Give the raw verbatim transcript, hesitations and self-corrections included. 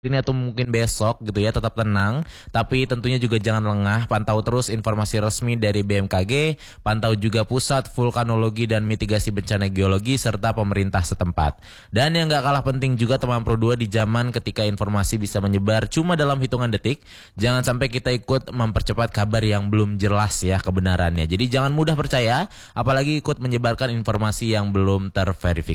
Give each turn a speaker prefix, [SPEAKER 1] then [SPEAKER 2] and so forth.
[SPEAKER 1] ini atau mungkin besok gitu ya, tetap tenang, tapi tentunya juga jangan lengah, pantau terus informasi resmi dari B M K G, pantau juga Pusat Vulkanologi dan Mitigasi Bencana Geologi serta pemerintah setempat. Dan yang gak kalah penting juga teman Pro dua, di zaman ketika informasi bisa menyebar cuma dalam hitungan detik, jangan sampai kita ikut mempercepat kabar yang belum jelas ya kebenarannya. Jadi jangan mudah percaya, apalagi ikut menyebarkan informasi yang belum terverifikasi.